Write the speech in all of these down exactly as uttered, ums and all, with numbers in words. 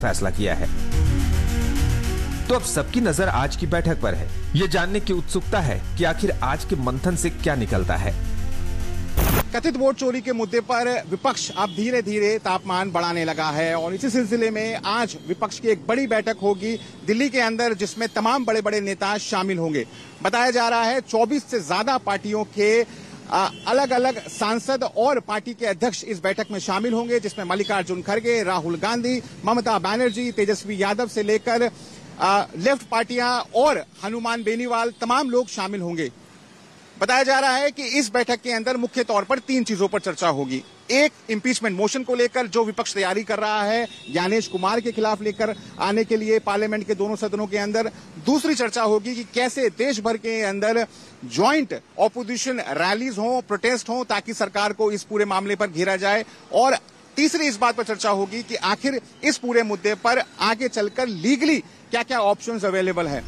फैसला किया है। तो अब सबकी नजर आज की बैठक पर है। ये जानने की उत्सुकता है कि आखिर आज के मंथन से क्या निकलता है। कथित वोट चोरी के मुद्दे पर विपक्ष अब धीरे धीरे तापमान बढ़ाने लगा है और इसी सिलसिले में आज विपक्ष की एक बड़ी बैठक होगी दिल्ली के अंदर, जिसमें तमाम बड़े बड़े नेता शामिल होंगे। बताया जा रहा है चौबीस से ज्यादा पार्टियों के अलग अलग सांसद और पार्टी के अध्यक्ष इस बैठक में शामिल होंगे, जिसमें मल्लिकार्जुन खड़गे, राहुल गांधी, ममता बनर्जी, तेजस्वी यादव से लेकर लेफ्ट पार्टियां और हनुमान बेनीवाल तमाम लोग शामिल होंगे। बताया जा रहा है कि इस बैठक के अंदर मुख्य तौर पर तीन चीजों पर चर्चा होगी। एक, इंपीचमेंट मोशन को लेकर जो विपक्ष तैयारी कर रहा है ज्ञानेश कुमार के खिलाफ लेकर आने के लिए पार्लियामेंट के दोनों सदनों के अंदर। दूसरी चर्चा होगी कि कैसे देश भर के अंदर ज्वाइंट ऑपोजिशन रैलीज हों, प्रोटेस्ट हों, ताकि सरकार को इस पूरे मामले पर घेरा जाए। और तीसरी इस बात पर चर्चा होगी कि आखिर इस पूरे मुद्दे पर आगे चलकर लीगली क्या क्या ऑप्शंस अवेलेबल है।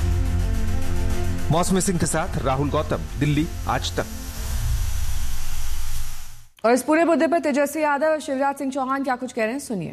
मौसमी सिंह के साथ राहुल गौतम, दिल्ली आज तक। और इस पूरे मुद्दे पर तेजस्वी यादव और शिवराज सिंह चौहान क्या कुछ कह रहे हैं, सुनिए।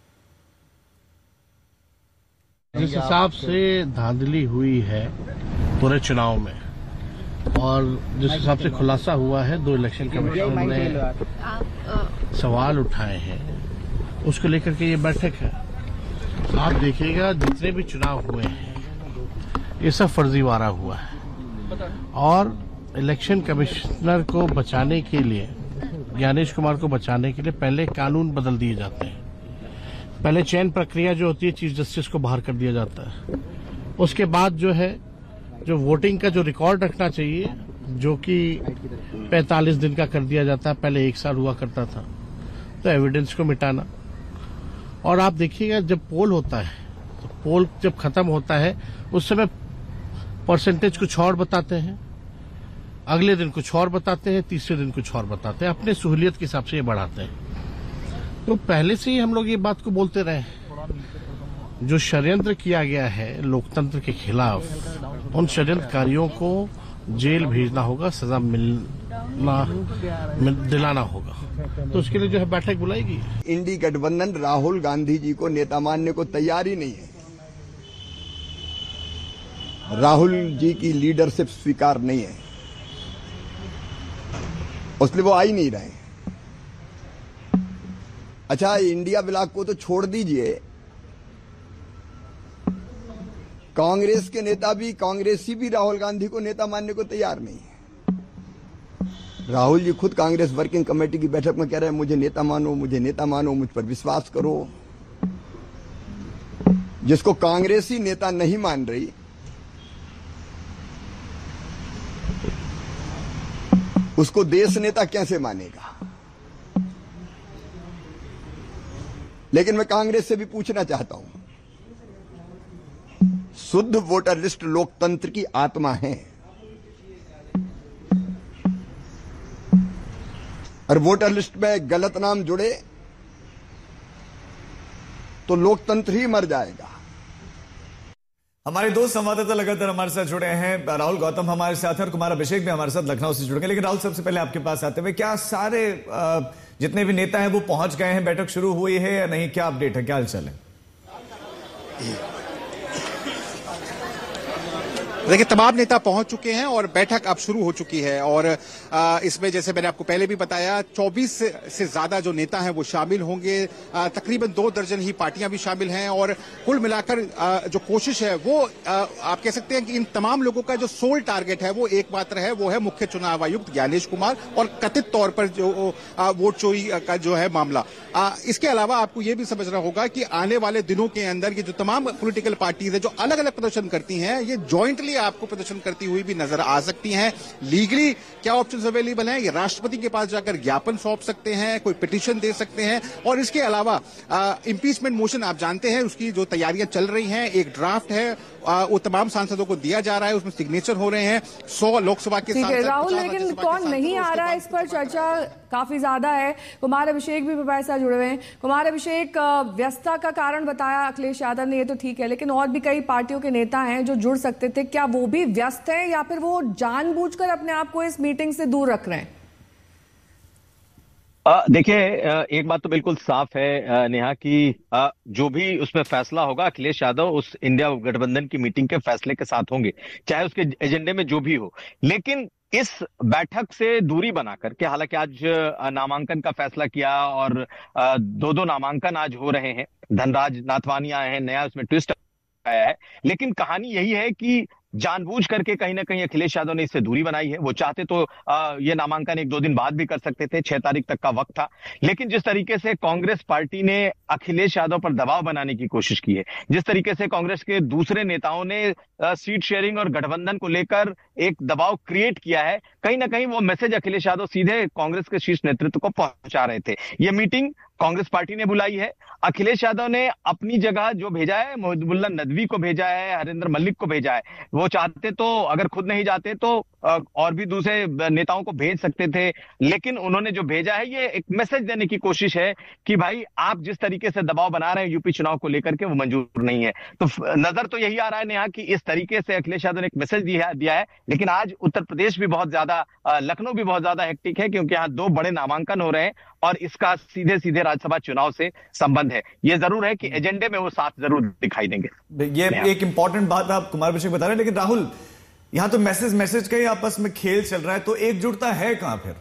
जिस हिसाब से धांधली हुई है पूरे चुनाव में और जिस हिसाब से खुलासा हुआ है, दो इलेक्शन कमीशन ने सवाल उठाए हैं, उसको लेकर के ये बैठक है। आप देखिएगा जितने भी चुनाव हुए हैं ये सब फर्जीवाड़ा हुआ है और इलेक्शन कमिश्नर को बचाने के लिए, ज्ञानेश कुमार को बचाने के लिए पहले कानून बदल दिए जाते हैं। पहले चयन प्रक्रिया जो होती है चीफ जस्टिस को बाहर कर दिया जाता है। उसके बाद जो है जो वोटिंग का जो रिकॉर्ड रखना चाहिए, जो कि पैंतालीस दिन का कर दिया जाता है, पहले एक साल हुआ करता था, तो एविडेंस को मिटाना। और आप देखिएगा जब पोल होता है तो पोल जब खत्म होता है उस समय परसेंटेज कुछ और बताते हैं, अगले दिन कुछ और बताते हैं, तीसरे दिन कुछ और बताते हैं, अपने सहूलियत के हिसाब से ये बढ़ाते हैं। तो पहले से ही हम लोग ये बात को बोलते रहे, जो षड्यंत्र किया गया है लोकतंत्र के खिलाफ, उन षड्यंत्रकारियों को जेल भेजना होगा, सजा मिलना मिल, दिलाना होगा। तो उसके लिए जो है बैठक बुलाई गई। इंडी गठबंधन राहुल गांधी जी को नेता मानने को तैयार ही नहीं है। राहुल जी की लीडरशिप स्वीकार नहीं है, इसलिए वो आ ही नहीं रहे। अच्छा, इंडिया ब्लॉक को तो छोड़ दीजिए, कांग्रेस के नेता भी, कांग्रेसी भी राहुल गांधी को नेता मानने को तैयार नहीं है। राहुल जी खुद कांग्रेस वर्किंग कमेटी की बैठक में कह रहे हैं मुझे नेता मानो, मुझे नेता मानो, मुझ पर विश्वास करो। जिसको कांग्रेसी नेता नहीं मान रही, उसको देश नेता कैसे मानेगा। लेकिन मैं कांग्रेस से भी पूछना चाहता हूं, शुद्ध वोटर लिस्ट लोकतंत्र की आत्मा है और वोटर लिस्ट में गलत नाम जुड़े तो लोकतंत्र ही मर जाएगा। हमारे दो संवाददाता लगातार हमारे साथ जुड़े हैं। राहुल गौतम हमारे साथ हैं और कुमार अभिषेक भी हमारे साथ लखनऊ से जुड़ गए। लेकिन राहुल, सबसे पहले आपके पास आते हुए, क्या सारे जितने भी नेता हैं वो पहुंच गए हैं, बैठक शुरू हुई है या नहीं, क्या अपडेट है, क्या हालचाल है? देखिए, तमाम नेता पहुंच चुके हैं और बैठक अब शुरू हो चुकी है। और आ, इसमें जैसे मैंने आपको पहले भी बताया, चौबीस से, से ज्यादा जो नेता हैं वो शामिल होंगे। आ, तकरीबन दो दर्जन ही पार्टियां भी शामिल हैं और कुल मिलाकर आ, जो कोशिश है वो आ, आप कह सकते हैं कि इन तमाम लोगों का जो सोल टारगेट है वो एक मात्र है, वो है मुख्य चुनाव आयुक्त ज्ञानेश कुमार और कथित तौर पर जो आ, वोट चोरी का जो है मामला। आ, इसके अलावा आपको ये भी समझना होगा कि आने वाले दिनों के अंदर ये जो तमाम पॉलिटिकल पार्टीज है जो अलग अलग प्रदर्शन करती हैं, ये ज्वाइंटली आपको प्रदर्शन करती हुई भी नजर आ सकती हैं। लीगली क्या ऑप्शंस अवेलेबल हैं, ये राष्ट्रपति के पास जाकर ज्ञापन सौंप सकते हैं, कोई पिटीशन दे सकते हैं। और इसके अलावा इंपीचमेंट मोशन आप जानते हैं उसकी जो तैयारियां चल रही हैं, एक ड्राफ्ट है आ, वो तमाम सांसदों को दिया जा रहा है, उसमें सिग्नेचर हो रहे हैं सौ लोकसभा के सांसद। राहुल, लेकिन कौन नहीं आ रहा है, इस पर चर्चा काफी ज्यादा है। कुमार अभिषेक भी हमारे साथ जुड़े हुए हैं। कुमार अभिषेक, व्यस्तता का कारण बताया अखिलेश यादव ने, ये तो ठीक है, लेकिन और भी कई पार्टियों के नेता हैं जो जुड़ सकते थे, क्या वो भी व्यस्त हैं या फिर वो जानबूझकर अपने आप को इस मीटिंग से दूर रख रहे हैं? देखिए, एक बात तो बिल्कुल साफ है नेहा कि जो भी उसमें फैसला होगा अखिलेश यादव उस इंडिया गठबंधन की मीटिंग के फैसले के साथ होंगे, चाहे उसके एजेंडे में जो भी हो। लेकिन इस बैठक से दूरी बनाकर के, हालांकि आज नामांकन का फैसला किया और दो दो नामांकन आज हो रहे हैं, धनराज नाथवानी आए हैं, नया उसमें ट्विस्ट आया है, लेकिन कहानी यही है कि जानबूझ करके कहीं ना कहीं अखिलेश यादव ने इससे दूरी बनाई है। वो चाहते तो आ, ये नामांकन एक दो दिन बाद भी कर सकते थे, छह तारीख तक का वक्त था, लेकिन जिस तरीके से कांग्रेस पार्टी ने अखिलेश यादव पर दबाव बनाने की कोशिश की है, जिस तरीके से कांग्रेस के दूसरे नेताओं ने आ, सीट शेयरिंग और गठबंधन को लेकर एक दबाव क्रिएट किया है, कहीं ना कहीं वो मैसेज अखिलेश यादव सीधे कांग्रेस के शीर्ष नेतृत्व को पहुंचा रहे थे। ये मीटिंग कांग्रेस पार्टी ने बुलाई है, अखिलेश यादव ने अपनी जगह जो भेजा है, मोहिबुल्लाह नदवी को भेजा है, हरिंदर मल्लिक को भेजा है। वो चाहते तो अगर खुद नहीं जाते तो और भी दूसरे नेताओं को भेज सकते थे, लेकिन उन्होंने जो भेजा है ये एक मैसेज देने की कोशिश है कि भाई आप जिस तरीके से दबाव बना रहे हैं यूपी चुनाव को लेकर के, वो मंजूर नहीं है। तो नजर तो यही आ रहा है नेहा कि इस तरीके से अखिलेश यादव ने एक मैसेज दिया दिया है। लेकिन आज उत्तर प्रदेश भी बहुत ज्यादा, लखनऊ भी बहुत ज्यादा हेक्टिक है, क्योंकि यहाँ दो बड़े नामांकन हो रहे हैं और इसका सीधे सीधे राज्यसभा चुनाव से संबंध है। ये जरूर है कि एजेंडे में वो साथ जरूर दिखाई देंगे। ये एक इंपॉर्टेंट बात आप कुमार अभिषेक बता रहे हैं, लेकिन राहुल यहां तो मैसेज मैसेज का ही आपस में खेल चल रहा है, तो एकजुटता है कहां फिर?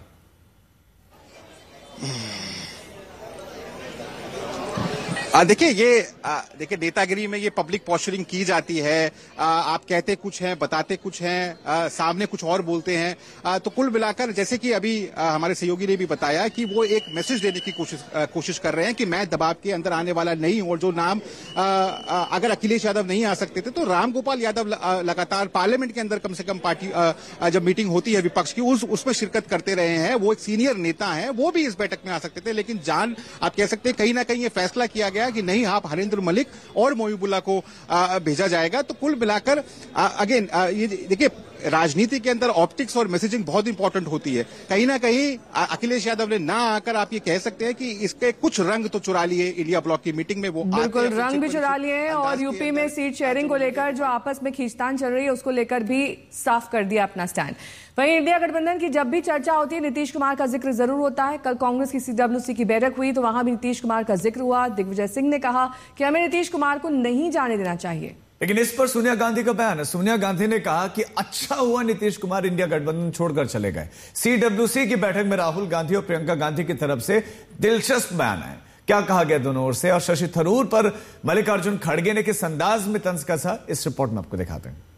देखिए ये देखिए नेतागिरी में ये पब्लिक पॉस्चरिंग की जाती है। आ, आप कहते कुछ हैं, बताते कुछ हैं, आ, सामने कुछ और बोलते हैं। आ, तो कुल मिलाकर जैसे कि अभी आ, हमारे सहयोगी ने भी बताया कि वो एक मैसेज देने की कोशिश कोशिश कर रहे हैं कि मैं दबाव के अंदर आने वाला नहीं हूं। और जो नाम आ, आ, अगर अखिलेश यादव नहीं आ सकते थे तो रामगोपाल यादव लगातार पार्लियामेंट के अंदर कम से कम पार्टी आ, आ, जब मीटिंग होती है विपक्ष की उस उसमें शिरकत करते रहे हैं। वो एक सीनियर नेता हैं, वो भी इस बैठक में आ सकते थे, लेकिन जान आप कह सकते हैं कहीं ना कहीं ये फैसला किया गया कि नहीं, आप हरिंदर मलिक और मोहिबुल्लाह को आ, भेजा जाएगा। तो कुल मिलाकर अगेन ये देखिए राजनीति के अंदर ऑप्टिक्स और मैसेजिंग बहुत इंपॉर्टेंट होती है। कहीं ना कहीं अखिलेश यादव ने ना आकर आप ये कह सकते हैं कि इसके कुछ रंग तो चुरा लिए इंडिया ब्लॉक की मीटिंग में। वो बिल्कुल रंग भी चुरा लिए और यूपी में सीट शेयरिंग को लेकर जो आपस में खींचतान चल रही है उसको लेकर भी साफ कर दिया अपना स्टैंड। वहीं इंडिया गठबंधन की जब भी चर्चा होती है नीतीश कुमार का जिक्र जरूर होता है। कल कांग्रेस की सीडब्ल्यूसी की बैठक हुई तो वहां भी नीतीश कुमार का जिक्र हुआ। दिग्विजय सिंह ने कहा कि हमें नीतीश कुमार को नहीं जाने देना चाहिए। लेकिन इस पर सोनिया गांधी का बयान है। सोनिया गांधी ने कहा कि अच्छा हुआ नीतीश कुमार इंडिया गठबंधन छोड़कर चले गए। सीडब्ल्यूसी की बैठक में राहुल गांधी और प्रियंका गांधी की तरफ से दिलचस्प बयान है। क्या कहा गया दोनों ओर से और शशि थरूर पर मल्लिकार्जुन खड़गे ने किस अंदाज में तंज कसा, इस रिपोर्ट में आपको दिखाते हैं।